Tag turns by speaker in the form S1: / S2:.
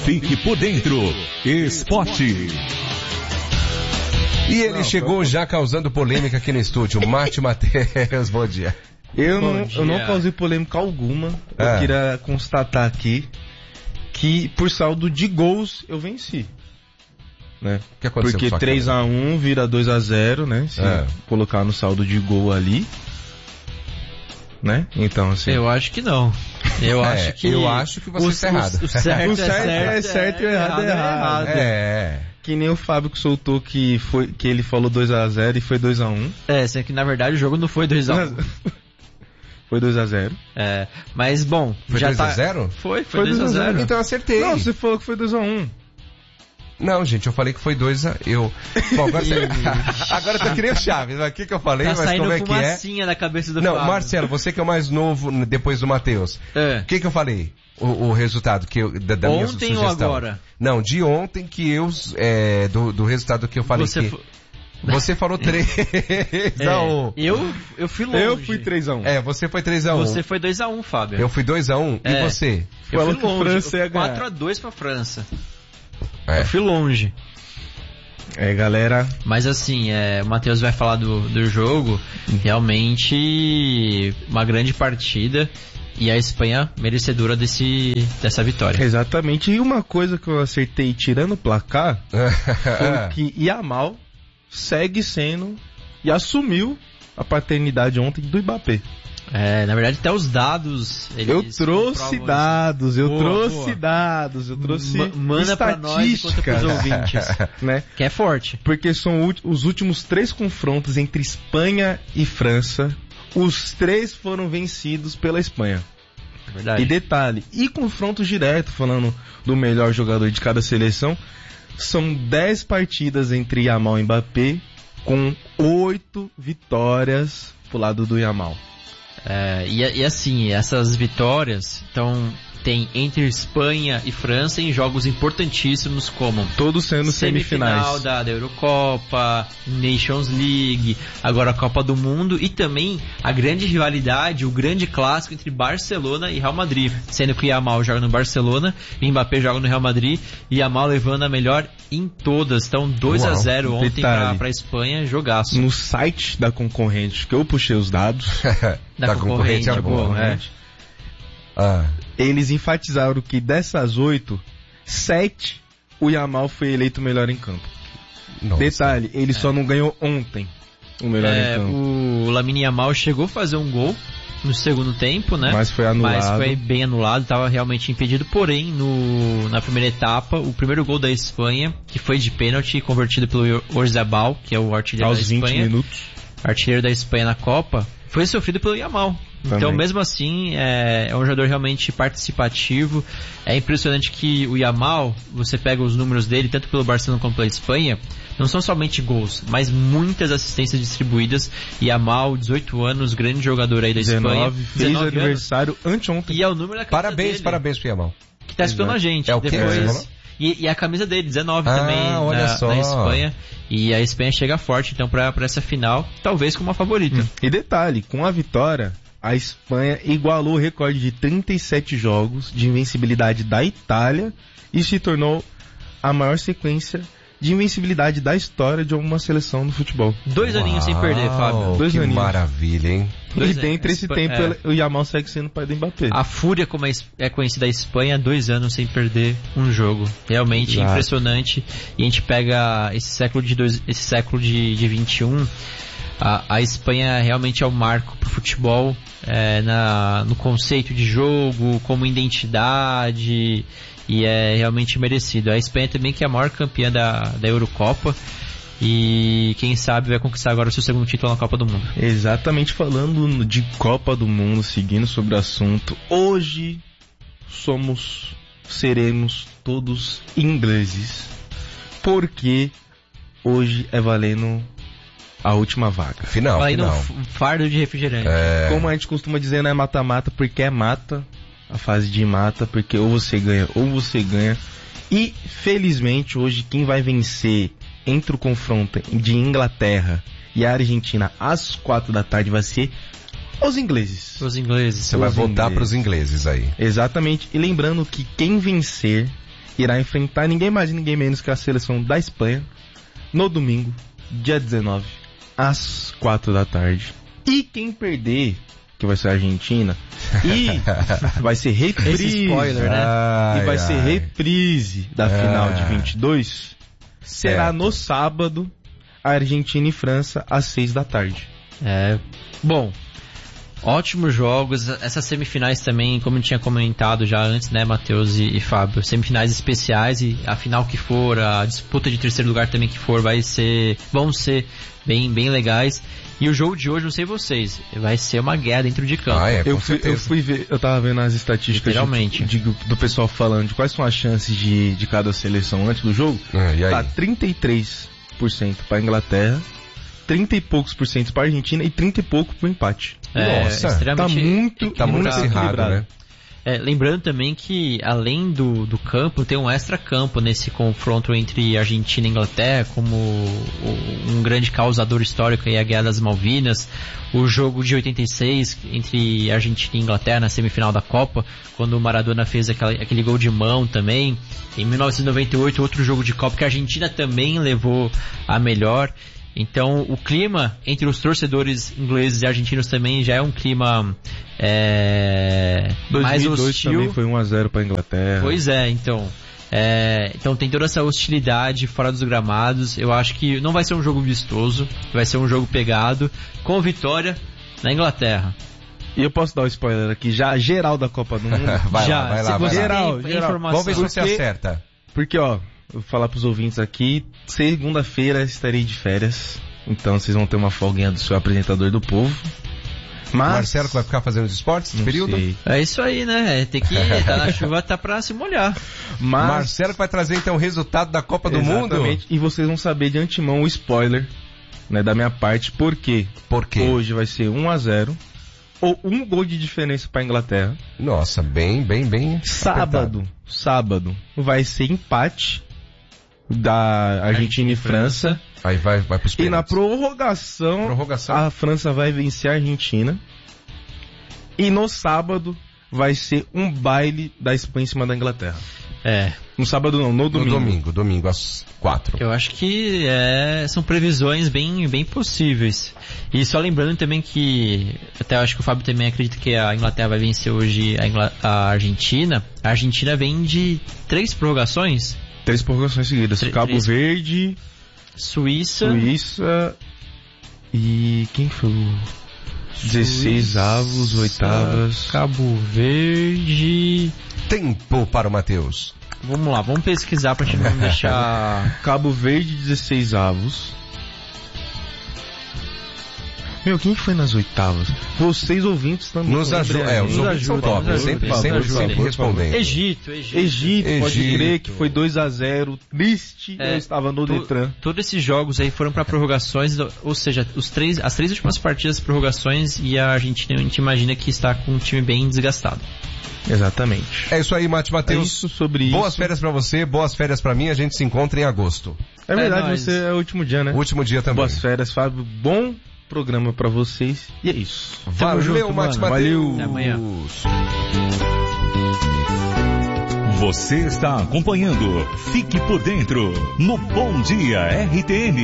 S1: Fique por dentro. Esporte.
S2: E ele chegou já causando polêmica aqui no estúdio. Mate Matheus, bom dia.
S3: Eu não causei polêmica alguma. Eu queria constatar aqui que por saldo de gols eu venci. Né?
S2: O que aconteceu?
S3: Porque 3-1 vira 2-0, né? Se colocar no saldo de gol ali. Né? Então, assim.
S4: Eu acho que não. Eu acho que
S2: você está errado.
S3: O certo e o errado é errado. Que nem o Fábio que soltou que ele falou 2-0 e foi 2-1.
S4: Sendo que na verdade o jogo não foi 2-1.
S3: Foi 2-0.
S4: Mas bom.
S2: Foi 2-0?
S4: Foi 2-0.
S2: Então eu acertei.
S3: Não, você falou que foi 2-1.
S2: Não, gente, eu falei que foi 2-1. Bom, agora tá que nem o Chaves. O que eu falei?
S4: Tá
S2: mas como é que é?
S4: fumacinha da cabeça do
S2: Não,
S4: Fábio.
S2: Marcelo, você que é o mais novo depois do Matheus. O que eu falei? O resultado da minha sugestão.
S4: Ontem ou agora?
S2: Não, de ontem que eu... do resultado que eu falei Você falou 3-1.
S4: Eu fui longe.
S3: Eu fui 3-1.
S2: Você foi 3-1.
S4: Você foi 2-1, Fábio.
S2: Eu fui 2-1. E você?
S4: Eu fui longe.
S3: França ia ganhar.
S4: 4-2 pra França.
S2: Eu
S4: fui longe.
S3: Galera.
S4: Mas assim, o Matheus vai falar do jogo. Realmente, uma grande partida. E a Espanha merecedora dessa vitória.
S3: Exatamente. E uma coisa que eu acertei tirando o placar foi que Yamal segue sendo e assumiu a paternidade ontem do Mbappé.
S4: Na verdade até os dados
S3: eu trouxe dados.
S4: Manda pra nós e conta pros ouvintes,
S3: né?
S4: Que é forte.
S3: Porque são os últimos 3 confrontos entre Espanha e França. Os 3 foram vencidos pela Espanha.
S4: Verdade.
S3: E detalhe, confrontos diretos, falando do melhor jogador de cada seleção, são 10 partidas entre Yamal e Mbappé, com 8 vitórias pro lado do Yamal.
S4: E assim, essas vitórias tem entre Espanha e França em jogos importantíssimos como
S3: todos sendo semifinais.
S4: Semifinal da Eurocopa, Nations League, agora a Copa do Mundo e também a grande rivalidade, o grande clássico entre Barcelona e Real Madrid, sendo que o Yamal joga no Barcelona e Mbappé joga no Real Madrid e Yamal levando a melhor em todas. Então 2-0 ontem pra Espanha, jogaço.
S3: No site da concorrente, que eu puxei os dados
S4: da concorrente,
S3: eles enfatizaram que dessas 8, 7 o Yamal foi eleito melhor em campo. Nossa. Detalhe, ele só não ganhou ontem o melhor em campo.
S4: O Lamine Yamal chegou a fazer um gol no segundo tempo, né?
S3: Mas foi anulado.
S4: Mas foi bem anulado, estava realmente impedido. Porém, na primeira etapa, o primeiro gol da Espanha, que foi de pênalti, convertido pelo Oyarzabal, que é o artilheiro da Espanha.
S3: Aos 20 minutos.
S4: Artilheiro da Espanha na Copa, foi sofrido pelo Yamal.
S3: Também.
S4: Então, mesmo assim, é um jogador realmente participativo. É impressionante que o Yamal, você pega os números dele, tanto pelo Barcelona como pela Espanha, não são somente gols, mas muitas assistências distribuídas. Yamal, 18 anos, grande jogador aí da Espanha.
S3: Fez aniversário anteontem.
S4: E é o número da camisa dele.
S2: Parabéns pro Yamal.
S4: Que tá escutando a gente.
S2: É o
S4: depois. E a camisa dele, 19 também, na Espanha. E a Espanha chega forte, então, pra essa final, talvez como uma favorita.
S3: E detalhe, com a vitória, a Espanha igualou o recorde de 37 jogos de invencibilidade da Itália e se tornou a maior sequência de invencibilidade da história de alguma seleção do futebol.
S4: 2 aninhos sem perder, Fábio.
S3: 2 aninhos.
S2: Maravilha, hein?
S3: E dentro desse tempo, o Yamal segue sendo pai do Mbappé.
S4: A fúria, como é conhecida a Espanha, 2 anos sem perder um jogo. Realmente impressionante. E a gente pega esse século de 21, a Espanha realmente é o marco pro futebol, no conceito de jogo, como identidade, e é realmente merecido. A Espanha também, que é a maior campeã da Eurocopa, e quem sabe vai conquistar agora o seu segundo título na Copa do Mundo.
S3: Exatamente, falando de Copa do Mundo, seguindo sobre o assunto, hoje seremos todos ingleses, porque hoje é valendo a última vaga.
S2: Final.
S4: Um fardo de refrigerante.
S3: Como a gente costuma dizer, não é mata-mata, porque é mata, a fase de mata, porque ou você ganha. E, felizmente, hoje quem vai vencer entre o confronto de Inglaterra e a Argentina às 4 da tarde vai ser os ingleses.
S2: Você vai voltar para os ingleses aí.
S3: Exatamente. E lembrando que quem vencer irá enfrentar ninguém mais e ninguém menos que a seleção da Espanha no domingo, dia 19, às 4 da tarde. E quem perder, que vai ser a Argentina, e vai ser reprise,
S4: esse spoiler, né?
S3: E vai ser reprise da final de 22, será no sábado, Argentina e França, às 6 da tarde.
S4: Bom, ótimos jogos. Essas semifinais também, como eu tinha comentado já antes, né, Matheus e Fábio, semifinais especiais, e a final que for, a disputa de terceiro lugar também que for, vão ser bem legais. E o jogo de hoje, não sei vocês, vai ser uma guerra dentro de campo.
S3: Eu fui ver, eu tava vendo as estatísticas do pessoal falando de quais são as chances de cada seleção antes do jogo. Tá 33% para Inglaterra, 30 e poucos por cento para Argentina e 30 e pouco pro empate.
S2: Nossa,
S3: tá muito
S2: acirrado, né?
S4: Lembrando também que além do campo, tem um extra-campo nesse confronto entre Argentina e Inglaterra, como um grande causador histórico aí, a Guerra das Malvinas, o jogo de 86 entre Argentina e Inglaterra na semifinal da Copa, quando o Maradona fez aquele gol de mão também. Em 1998, outro jogo de Copa que a Argentina também levou a melhor. Então, o clima entre os torcedores ingleses e argentinos também já é um clima mais hostil.
S3: Também foi 1-0 para a Inglaterra.
S4: Pois é, então tem toda essa hostilidade fora dos gramados. Eu acho que não vai ser um jogo vistoso, vai ser um jogo pegado, com vitória na Inglaterra.
S3: E eu posso dar um spoiler aqui, já geral da Copa do Mundo.
S2: vai lá.
S3: Geral.
S2: Vamos ver se você acerta.
S3: Porque, ó, vou falar pros ouvintes aqui, segunda-feira estarei de férias, então vocês vão ter uma folguinha do seu apresentador do povo. Mas
S2: Marcelo que vai ficar fazendo os esportes nesse período?
S3: Sei.
S4: É isso aí, né? Tem que tá na chuva, tá pra se molhar.
S3: Mas
S2: Marcelo que vai trazer então o resultado da Copa do Mundo?
S3: E vocês vão saber de antemão o spoiler, né, da minha parte, por quê? Hoje vai ser 1-0 ou um gol de diferença para Inglaterra.
S2: Nossa, bem
S3: Sábado vai ser empate da Argentina e França.
S2: Aí vai pros pênaltis.
S3: E na prorrogação, a França vai vencer a Argentina. E no sábado vai ser um baile da Espanha em cima da Inglaterra. No sábado não, no domingo.
S2: Domingo às 4.
S4: Eu acho que são previsões bem possíveis. E só lembrando também que, até eu acho que o Fábio também acredita que a Inglaterra vai vencer hoje a Argentina. A Argentina vem de 3 prorrogações.
S3: 3 prorrogações seguidas. Cabo Verde,
S4: Suíça
S3: e quem foi o 16 avos, oitavas.
S4: Cabo Verde.
S2: Tempo para o Matheus.
S4: Vamos lá, vamos pesquisar pra gente não deixar.
S3: Cabo Verde, 16 avos. Meu, quem foi nas oitavas? Vocês ouvintes também.
S2: Nos ajudam. Os ouvintes são top. Sempre respondendo.
S4: Egito.
S3: Pode crer que foi 2-0. Triste, eu estava no Detran.
S4: Todos esses jogos aí foram pra prorrogações, ou seja, as 3 últimas partidas prorrogações, e a Argentina, a gente imagina que está com um time bem desgastado.
S3: Exatamente.
S2: É isso aí, Matheus. Boas férias pra você, boas férias pra mim. A gente se encontra em agosto.
S3: É verdade, você é o último dia, né?
S2: O último dia também.
S3: Boas férias, Fábio. Bom programa pra vocês. E é isso.
S2: Valeu, Matheus.
S3: Valeu.
S4: Até amanhã.
S1: Você está acompanhando Fique por Dentro no Bom Dia RTN.